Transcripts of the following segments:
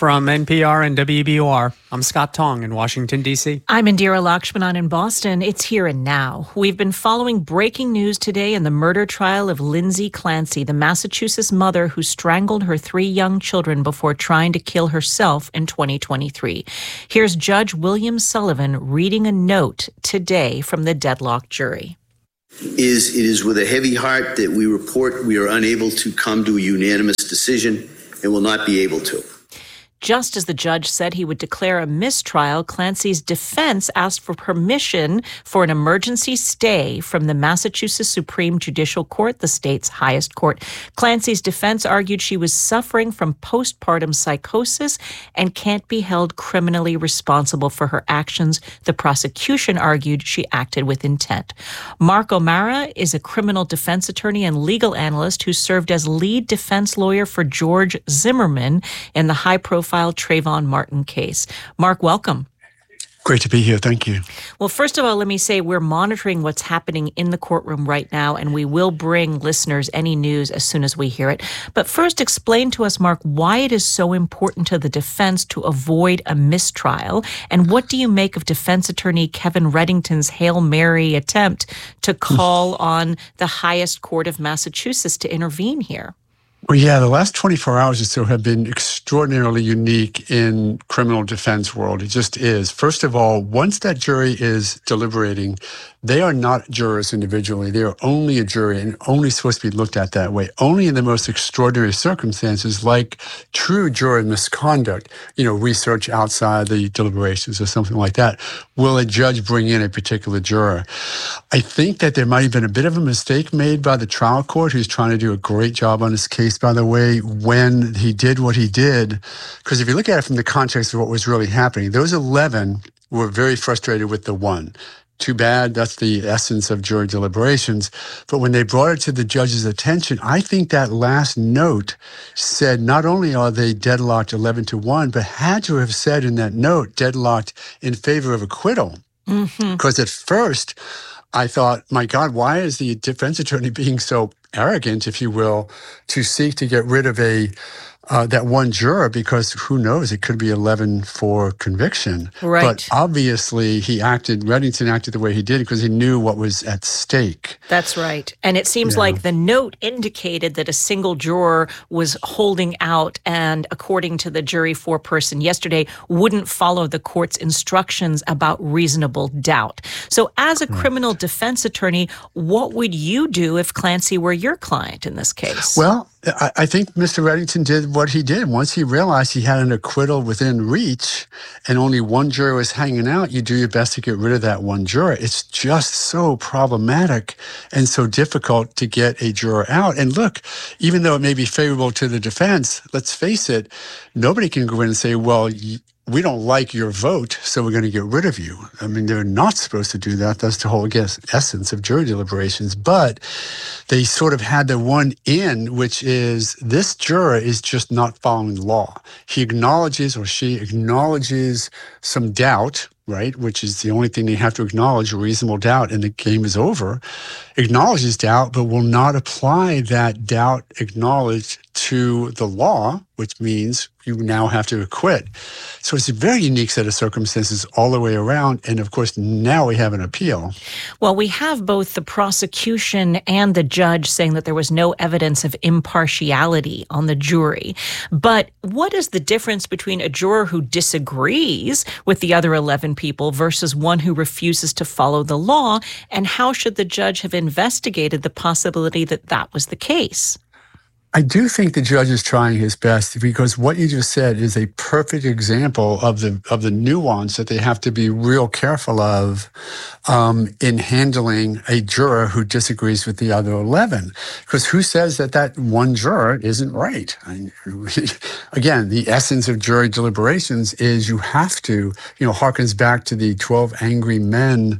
From NPR and WBUR, I'm Scott Tong in Washington, D.C. I'm Indira Lakshmanan in Boston. It's Here and Now. We've been following breaking news today in the murder trial of Lindsay Clancy, the Massachusetts mother who strangled her 3 young children before trying to kill herself in 2023. Here's Judge William Sullivan reading a note today from the deadlocked jury. It is with a heavy heart that we report we are unable to come to a unanimous decision and will not be able to. Just as the judge said he would declare a mistrial, Clancy's defense asked for permission for an emergency stay from the Massachusetts Supreme Judicial Court, the state's highest court. Clancy's defense argued she was suffering from postpartum psychosis and can't be held criminally responsible for her actions. The prosecution argued she acted with intent. Mark O'Mara is a criminal defense attorney and legal analyst who served as lead defense lawyer for George Zimmerman in the high-profile Trayvon Martin case. Mark, welcome. Great to be here. Thank you. Well, first of all, let me say we're monitoring what's happening in the courtroom right now, and we will bring listeners any news as soon as we hear it. But first, explain to us, Mark, why it is so important to the defense to avoid a mistrial, and what do you make of defense attorney Kevin Reddington's Hail Mary attempt to call on the highest court of Massachusetts to intervene here? Well, yeah, the last 24 hours or so have been extraordinarily unique in criminal defense world. It just is. First of all, once that jury is deliberating, they are not jurors individually. They are only a jury and only supposed to be looked at that way. Only in the most extraordinary circumstances, like true juror misconduct, research outside the deliberations or something like that, will a judge bring in a particular juror. I think that there might have been a bit of a mistake made by the trial court, who's trying to do a great job on this case, by the way, when he did what he did. Because if you look at it from the context of what was really happening, those 11 were very frustrated with the one. Too bad, that's the essence of jury deliberations. But when they brought it to the judge's attention, I think that last note said not only are they deadlocked 11-1, but had to have said in that note deadlocked in favor of acquittal. Because at first, I thought, my God, why is the defense attorney being so arrogant, if you will, to seek to get rid of that one juror, because who knows, it could be 11 for conviction. Right. But obviously Reddington acted the way he did because he knew what was at stake. That's right. And it seems like the note indicated that a single juror was holding out and, according to the jury foreperson yesterday, wouldn't follow the court's instructions about reasonable doubt. So as a criminal defense attorney, what would you do if Clancy were your client in this case? Well, I think Mr. Reddington did what he did. Once he realized he had an acquittal within reach and only one juror was hanging out, you do your best to get rid of that one juror. It's just so problematic and so difficult to get a juror out. And look, even though it may be favorable to the defense, let's face it, nobody can go in and say, well, we don't like your vote, so we're going to get rid of you. I mean, they're not supposed to do that. That's the whole, essence of jury deliberations. But they sort of had the one in, which is this juror is just not following the law. He acknowledges, or she acknowledges, some doubt, right, which is the only thing they have to acknowledge, reasonable doubt, and the game is over. Acknowledges doubt, but will not apply that doubt acknowledged to the law, which means you now have to acquit. So it's a very unique set of circumstances all the way around. And of course, now we have an appeal. Well, we have both the prosecution and the judge saying that there was no evidence of impartiality on the jury. But what is the difference between a juror who disagrees with the other 11 people versus one who refuses to follow the law? And how should the judge have investigated the possibility that that was the case? I do think the judge is trying his best, because what you just said is a perfect example of the nuance that they have to be real careful of in handling a juror who disagrees with the other 11. Because who says that one juror isn't right? Again, the essence of jury deliberations is you have to, harkens back to the 12 Angry Men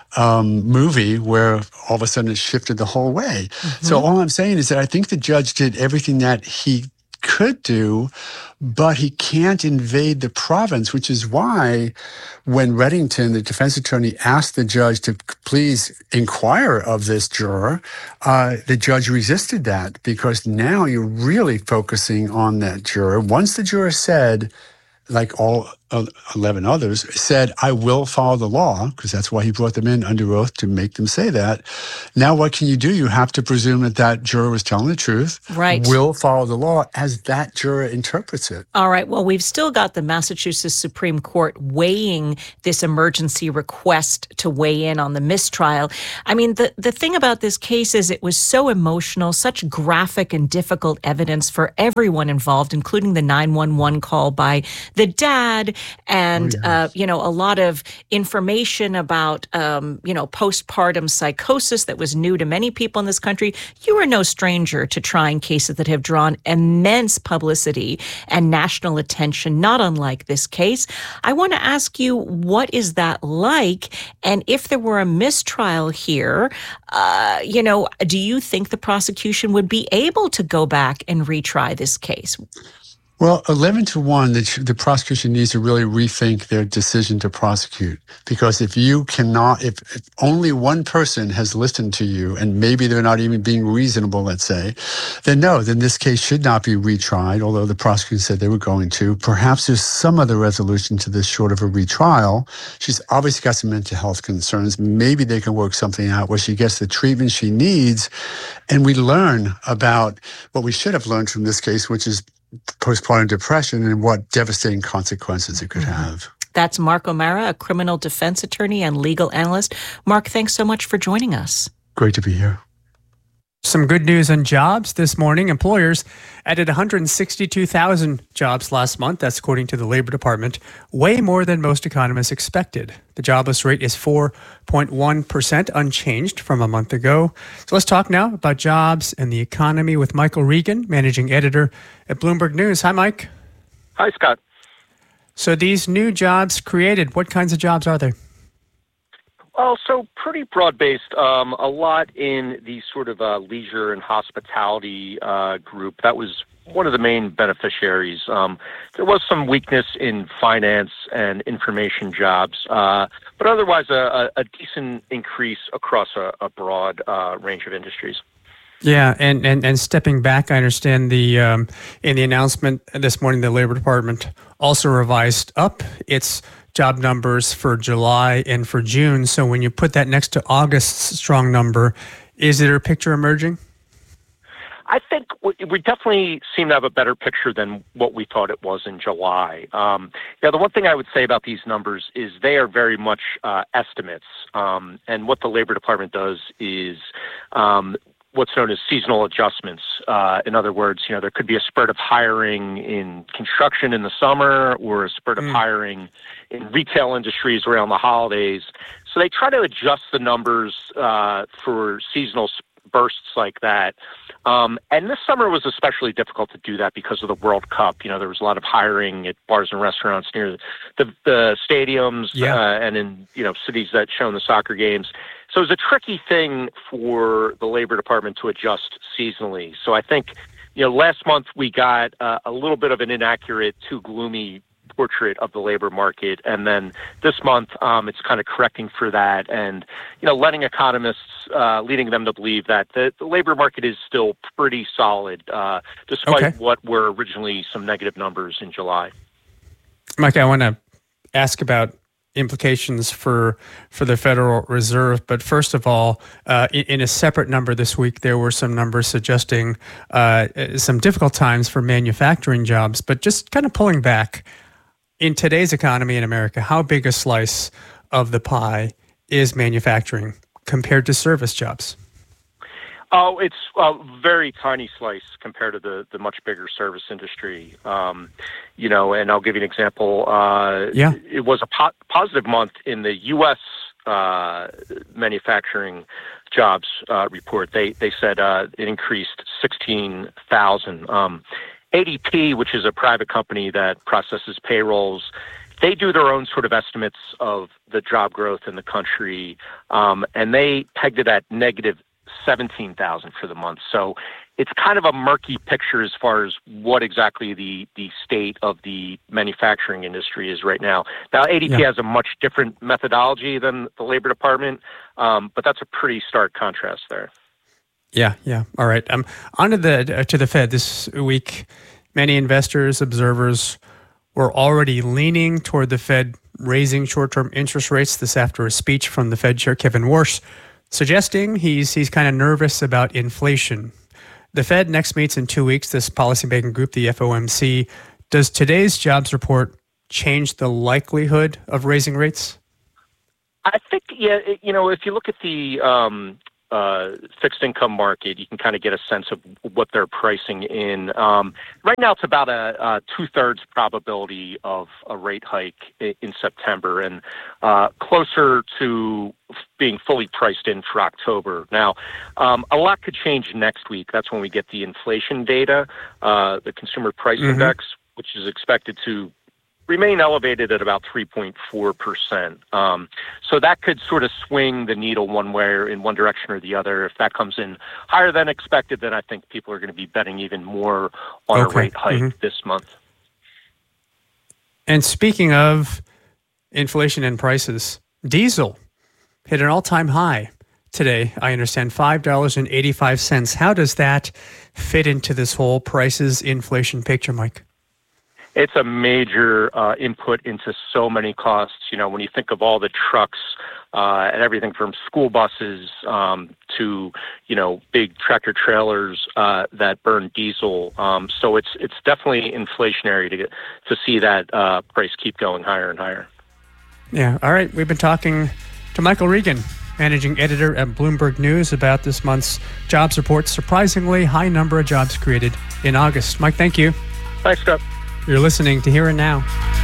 movie where all of a sudden it shifted the whole way. So all I'm saying is that I think the judge did everything that he could do, but he can't invade the province, which is why when Reddington, the defense attorney, asked the judge to please inquire of this juror, the judge resisted that because now you're really focusing on that juror. Once the juror said, like all 11 others, said, I will follow the law, because that's why he brought them in under oath to make them say that. Now what can you do? You have to presume that that juror was telling the truth, right, will follow the law as that juror interprets it. All right. Well, we've still got the Massachusetts Supreme Court weighing this emergency request to weigh in on the mistrial. I mean, the thing about this case is it was so emotional, such graphic and difficult evidence for everyone involved, including the 911 call by the dad and, a lot of information about, postpartum psychosis that was new to many people in this country. You are no stranger to trying cases that have drawn immense publicity and national attention, not unlike this case. I want to ask you, what is that like? And if there were a mistrial here, do you think the prosecution would be able to go back and retry this case? Well, 11-1, the prosecution needs to really rethink their decision to prosecute. Because if only one person has listened to you, and maybe they're not even being reasonable, let's say, then this case should not be retried, although the prosecution said they were going to. Perhaps there's some other resolution to this short of a retrial. She's obviously got some mental health concerns. Maybe they can work something out where she gets the treatment she needs. And we learn about what we should have learned from this case, which is postpartum depression and what devastating consequences it could have. That's Mark O'Mara, a criminal defense attorney and legal analyst. Mark, thanks so much for joining us. Great to be here. Some good news on jobs this morning. Employers added 162,000 jobs last month. That's according to the Labor Department, way more than most economists expected. The jobless rate is 4.1%, unchanged from a month ago. So let's talk now about jobs and the economy with Michael Regan, managing editor at Bloomberg News. Hi, Mike. Hi, Scott. So these new jobs created, what kinds of jobs are they? Well, so pretty broad-based, a lot in the sort of leisure and hospitality group. That was one of the main beneficiaries. There was some weakness in finance and information jobs, but otherwise a decent increase across a broad range of industries. Yeah, and stepping back, I understand in the announcement this morning, the Labor Department also revised up its job numbers for July and for June. So when you put that next to August's strong number, is there a picture emerging? I think we definitely seem to have a better picture than what we thought it was in July. The one thing I would say about these numbers is they are very much estimates. And what the Labor Department does is what's known as seasonal adjustments. In other words, there could be a spurt of hiring in construction in the summer or a spurt of hiring in retail industries around the holidays. So they try to adjust the numbers for seasonal bursts like that. And this summer was especially difficult to do that because of the World Cup. There was a lot of hiring at bars and restaurants near the stadiums and in cities that show the soccer games. So it was a tricky thing for the Labor Department to adjust seasonally. So I think, last month we got a little bit of an inaccurate, too gloomy portrait of the labor market. And then this month, it's kind of correcting for that and, letting economists, leading them to believe that the labor market is still pretty solid, despite what were originally some negative numbers in July. Mike, I want to ask about implications for the Federal Reserve. But first of all, in a separate number this week, there were some numbers suggesting some difficult times for manufacturing jobs. But just kind of pulling back, in today's economy in America, how big a slice of the pie is manufacturing compared to service jobs? Oh, it's a very tiny slice compared to the much bigger service industry. And I'll give you an example. It was a positive month in the U.S. Manufacturing jobs report. They said it increased 16,000. ADP, which is a private company that processes payrolls, they do their own sort of estimates of the job growth in the country, and they pegged it at negative 17,000 for the month. So it's kind of a murky picture as far as what exactly the state of the manufacturing industry is right now. Now, ADP has a much different methodology than the Labor Department, but that's a pretty stark contrast there. Yeah. All right. On to the Fed this week. Many investors, observers were already leaning toward the Fed raising short-term interest rates this after a speech from the Fed Chair Kevin Warsh, suggesting he's kind of nervous about inflation. The Fed next meets in 2 weeks, this policymaking group, the FOMC. Does today's jobs report change the likelihood of raising rates? I think, if you look at the fixed income market, you can kind of get a sense of what they're pricing in. Right now, it's about a 2/3 probability of a rate hike in September, and closer to being fully priced in for October. Now, a lot could change next week. That's when we get the inflation data, the consumer price index, which is expected to remain elevated at about 3.4%. So that could sort of swing the needle one way or in one direction or the other. If that comes in higher than expected, then I think people are going to be betting even more on a rate hike this month. And speaking of inflation and prices, diesel hit an all-time high today. I understand $5.85. How does that fit into this whole prices inflation picture, Mike? It's a major input into so many costs. When you think of all the trucks and everything from school buses to, big tractor trailers that burn diesel. So it's definitely inflationary to see that price keep going higher and higher. Yeah. All right. We've been talking to Michael Regan, managing editor at Bloomberg News, about this month's jobs report. Surprisingly high number of jobs created in August. Mike, thank you. Thanks, Scott. You're listening to Here and Now.